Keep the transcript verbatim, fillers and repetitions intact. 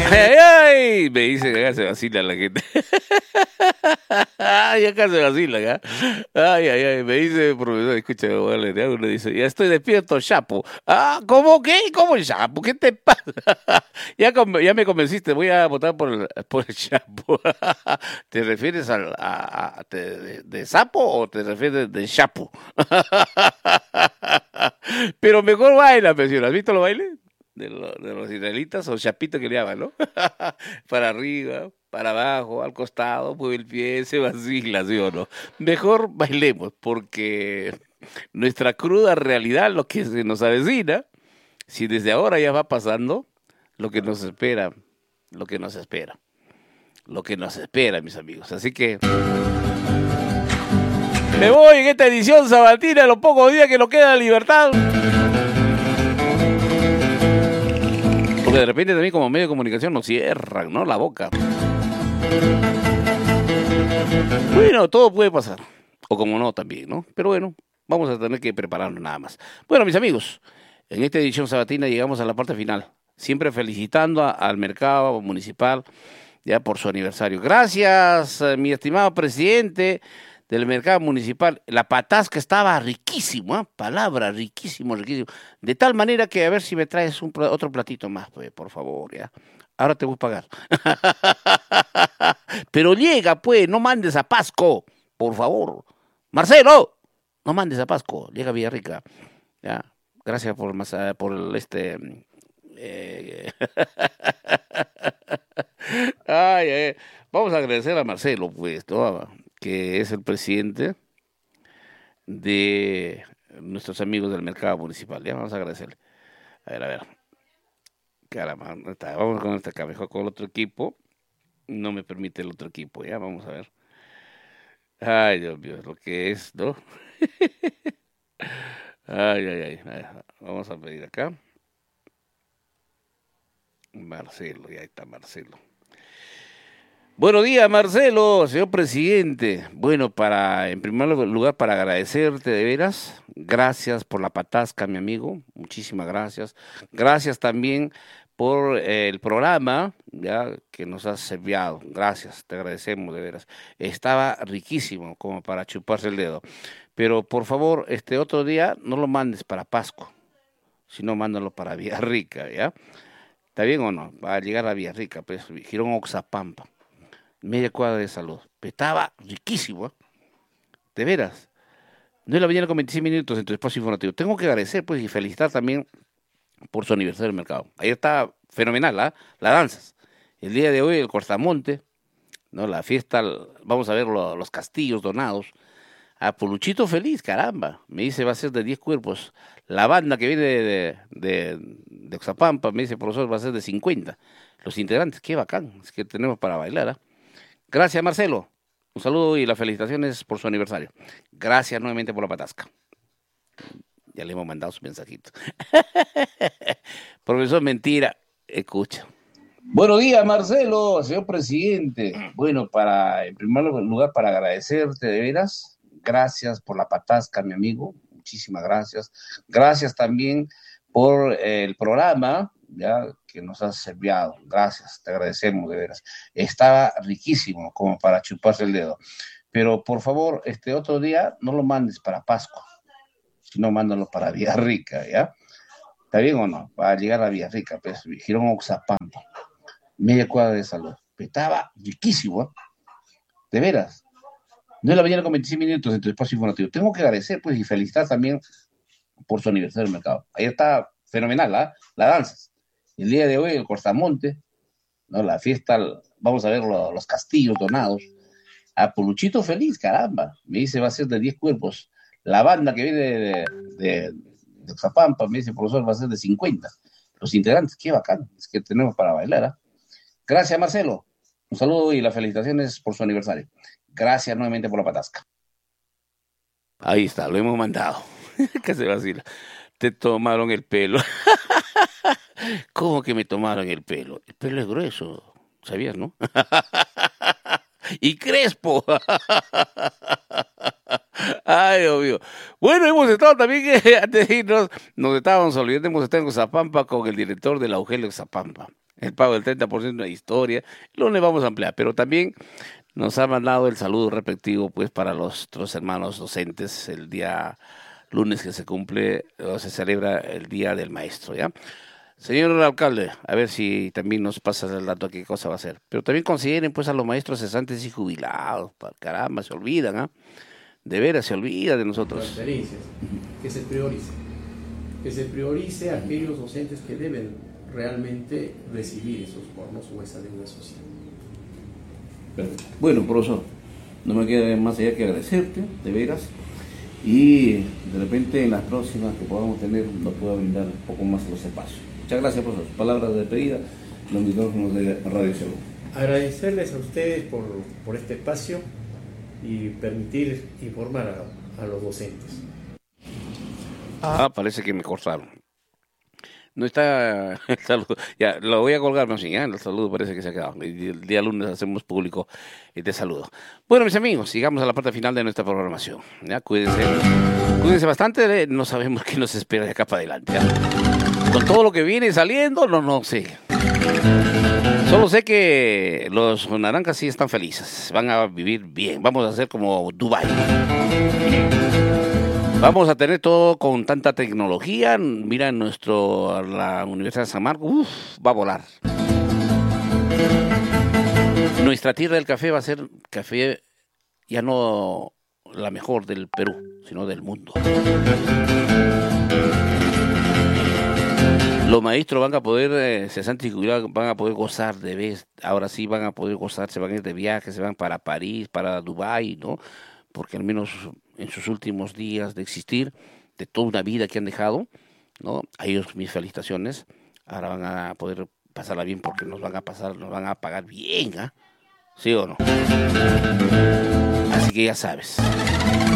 Ay, ay, me dicen que acá se vacila la gente. Ay, acá se vacila, acá. Ay, ay, ay, me dice el profesor, escucha, uno dice, ya estoy despierto, Chapo. Ah, ¿cómo qué? ¿Cómo el Chapo? ¿Qué te pasa? ya, ya me convenciste, voy a votar por el, por el Chapo. ¿Te refieres al, a, a te, de, de sapo o te refieres de Chapo? Pero mejor baila, pensión. ¿Has visto los bailes? De, lo, de los israelitas o chapito que le llaman, ¿no? Para arriba, para abajo, al costado, mueve el pie, se vacila, ¿sí o no? Mejor bailemos, porque nuestra cruda realidad, lo que se nos avecina, si desde ahora ya va pasando, lo que nos espera, lo que nos espera, lo que nos espera, mis amigos. Así que me voy en esta edición sabatina, los pocos días que nos queda de libertad. Porque de repente también como medio de comunicación nos cierran, ¿no? La boca. Bueno, todo puede pasar. O como no también, ¿no? Pero bueno, vamos a tener que prepararnos nada más. Bueno, mis amigos, en esta edición sabatina llegamos a la parte final. Siempre felicitando a, al mercado municipal ya por su aniversario. Gracias, mi estimado presidente del mercado municipal. La patasca estaba riquísimo, ¿eh? Palabra, riquísimo, riquísimo. De tal manera que a ver si me traes un, otro platito más, pues, por favor, ¿ya? Ahora te voy a pagar. Pero llega, pues, no mandes a Pasco, por favor. Marcelo, no mandes a Pasco, llega a Villarrica. ¿Ya? Gracias por, por el, este... Eh... ay, ay, vamos a agradecer a Marcelo, pues, ¿no? Que es el presidente de nuestros amigos del mercado municipal. Ya vamos a agradecerle. A ver, a ver. Caramba, vamos con este acá, mejor con el otro equipo. No me permite el otro equipo, ya, vamos a ver. Ay, Dios mío, lo que es, ¿no? ay, ay, ay, ay. Vamos a pedir acá. Marcelo, ya está Marcelo. Buenos días, Marcelo, señor presidente. Bueno, para, en primer lugar, para agradecerte de veras. Gracias por la patasca, mi amigo. Muchísimas gracias. Gracias también por eh, el programa ya que nos has servido. Gracias, te agradecemos de veras. Estaba riquísimo, como para chuparse el dedo. Pero, por favor, este otro día no lo mandes para Pasco, sino mándalo para Villarrica, ¿ya? ¿Está bien o no? Va a llegar a Villarrica, pues, Girón Oxapampa. Media cuadra de salud. Estaba riquísimo, ¿eh? De veras. No es la mañana con veintiséis minutos en tu espacio informativo. Tengo que agradecer, pues, y felicitar también por su aniversario del mercado. Ahí está fenomenal, ¿eh? Las danzas. El día de hoy, el cortamonte, ¿no? La fiesta, vamos a ver lo, los castillos donados. A Poluchito feliz, caramba. Me dice, va a ser de diez cuerpos. La banda que viene de, de, de Oxapampa, me dice, profesor, va a ser de cincuenta. Los integrantes, qué bacán. Es que tenemos para bailar, ¿eh? Gracias, Marcelo. Un saludo y las felicitaciones por su aniversario. Gracias nuevamente por la patasca. Ya le hemos mandado su mensajito. Profesor, mentira. Escucha. Buenos días, Marcelo, señor presidente. Bueno, para, en primer lugar, para agradecerte de veras. Gracias por la patasca, mi amigo. Muchísimas gracias. Gracias también por eh, el programa, ya, que nos has servido. Gracias, te agradecemos de veras. Estaba riquísimo, como para chuparse el dedo. Pero, por favor, este otro día no lo mandes para Pasco, sino mándalo para Villarrica, ¿ya? ¿Está bien o no? Va a llegar a Villarrica, pues, Girón Oxapampa. Media cuadra de salud. Estaba riquísimo, ¿eh? De veras. No es la mañana con veintiséis minutos en tu espacio informativo. Tengo que agradecer, pues, y felicitar también por su aniversario del mercado. Ahí está fenomenal, ¿eh? Las danzas. El día de hoy, el cortamonte, ¿no? La fiesta, vamos a ver lo, los castillos donados. A Poluchito feliz, caramba. Me dice, va a ser de diez cuerpos. La banda que viene de, de, de Oxapampa, me dice, profesor, va a ser de cincuenta. Los integrantes, qué bacán. Es que tenemos para bailar, ¿eh? Gracias, Marcelo. Un saludo y las felicitaciones por su aniversario. Gracias nuevamente por la patasca. Ahí está, lo hemos mandado. Que se vacila. Te tomaron el pelo. ¿Cómo que me tomaron el pelo? El pelo es grueso, ¿sabías, no? Y crespo. Ay, Dios mío. Bueno, hemos estado también, antes de irnos, nos estábamos olvidando, hemos estado en Oxapampa con el director de la U G L Oxapampa. el pago del treinta por ciento de historia. El lunes vamos a ampliar, pero también nos ha mandado el saludo respectivo pues para los otros hermanos docentes el día lunes que se cumple o se celebra el Día del Maestro, ¿ya? Señor alcalde, a ver si también nos pasa el dato qué cosa va a hacer. Pero también consideren pues a los maestros cesantes y jubilados, pa- caramba, se olvidan, ¿ah? De veras se olvida de nosotros. Transferencias, que se priorice, que se priorice a aquellos docentes que deben realmente recibir esos bonos o esa deuda social. Perfecto. Bueno, profesor, no me queda más allá que agradecerte, de veras, y de repente en las próximas que podamos tener nos pueda brindar un poco más los espacios. Muchas gracias, profesor. Palabras de despedida, los micrófonos de Radio Cielo. Agradecerles a ustedes por, por este espacio y permitir informar a, a los docentes. Ah, parece que me cortaron. No está el saludo. Ya, lo voy a colgar más bien, ¿ya? El saludo parece que se ha quedado. El, el día lunes hacemos público este saludo. Bueno, mis amigos, sigamos a la parte final de nuestra programación. ¿Ya? Cuídense. Cuídense bastante. No sabemos qué nos espera de acá para adelante. ¿Ya? Con todo lo que viene saliendo, no, no sé. Solo sé que los naranjas sí están felices. Van a vivir bien. Vamos a hacer como Dubái. Vamos a tener todo con tanta tecnología. Mira, nuestro, la Universidad de San Marcos, uf, va a volar. Nuestra tierra del café va a ser café ya no la mejor del Perú, sino del mundo. Los maestros van a poder, eh, cesantes y jubilados, van a poder gozar de vez. Ahora sí van a poder gozar, se van a ir de viaje, se van para París, para Dubái, ¿no? Porque al menos en sus últimos días de existir, de toda una vida que han dejado, ¿no? A ellos mis felicitaciones. Ahora van a poder pasarla bien porque nos van a pasar, nos van a pagar bien, ¿ah? ¿Sí o no? Así que ya sabes.